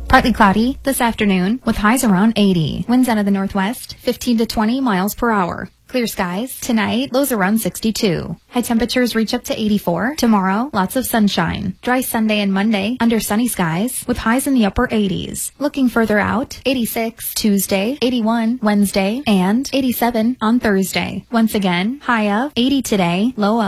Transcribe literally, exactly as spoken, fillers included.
Partly cloudy this afternoon with highs around eighty. Winds out of the northwest, fifteen to twenty miles per hour. Clear skies tonight, lows around sixty-two. High temperatures reach up to eighty-four. Tomorrow, lots of sunshine. Dry Sunday and Monday under sunny skies with highs in the upper eighties. Looking further out, eighty-six Tuesday, eighty-one Wednesday, and eighty-seven on Thursday. Once again, high of eighty today, low of